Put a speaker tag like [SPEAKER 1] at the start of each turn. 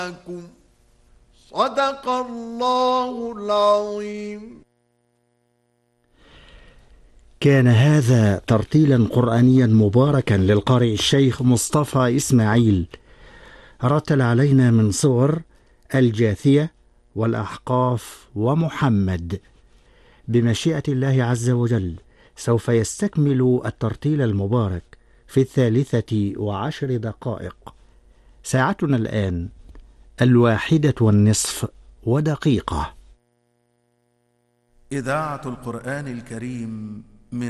[SPEAKER 1] صدق الله العظيم.
[SPEAKER 2] كان هذا ترتيلا قرآنيا مباركا للقارئ الشيخ مصطفى إسماعيل، رتل علينا من صور الجاثية والأحقاف ومحمد. بمشيئة الله عز وجل سوف يستكمل الترتيل المبارك في 13:10. ساعتنا الآن 1:01 دقيقة.
[SPEAKER 3] إذاعة القرآن الكريم